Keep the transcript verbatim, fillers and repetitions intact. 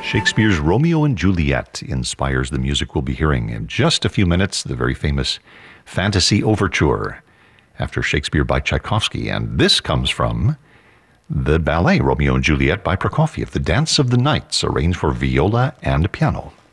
Shakespeare's Romeo and Juliet inspires the music we'll be hearing in just a few minutes, the very famous Fantasy Overture, after Shakespeare by Tchaikovsky. And this comes from the ballet Romeo and Juliet by Prokofiev, the Dance of the Knights, arranged for viola and piano.